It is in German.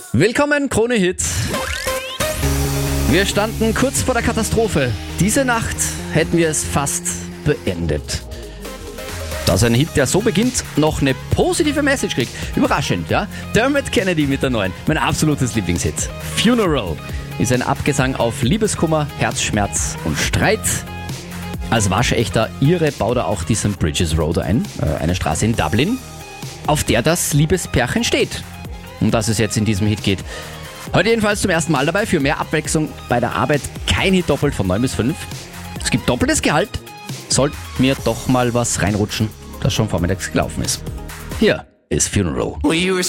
Willkommen, Krone Hit. Wir standen kurz vor der Katastrophe. Diese Nacht hätten wir es fast beendet. Dass ein Hit, der so beginnt, noch eine positive Message kriegt. Überraschend, ja? Dermot Kennedy mit der neuen. Mein absolutes Lieblingshit. Funeral ist ein Abgesang auf Liebeskummer, Herzschmerz und Streit. Als waschechter Ire baut er auch die St. Bridges Road ein, eine Straße in Dublin, auf der das Liebespärchen steht. Um das es jetzt in diesem Hit geht. Heute jedenfalls zum ersten Mal dabei, für mehr Abwechslung bei der Arbeit. Kein Hit doppelt von 9 bis 5. Es gibt doppeltes Gehalt. Sollte mir doch mal was reinrutschen, das schon vormittags gelaufen ist. Hier ist Funeral. Well, you were